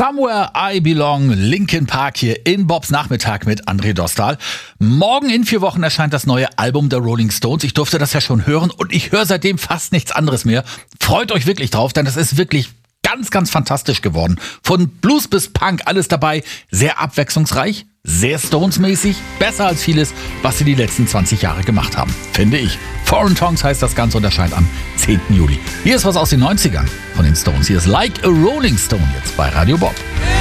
Somewhere I Belong, Linkin Park hier in Bobs Nachmittag mit André Dostal. Morgen in 4 Wochen erscheint das neue Album der Rolling Stones. Ich durfte das ja schon hören und ich höre seitdem fast nichts anderes mehr. Freut euch wirklich drauf, denn das ist wirklich ganz, ganz fantastisch geworden. Von Blues bis Punk, alles dabei. Sehr abwechslungsreich, sehr Stones-mäßig. Besser als vieles, was sie die letzten 20 Jahre gemacht haben, finde ich. Foreign Tongues heißt das Ganze und erscheint am 10. Juli. Hier ist was aus den 90ern von den Stones. Hier ist Like a Rolling Stone jetzt bei Radio Bob.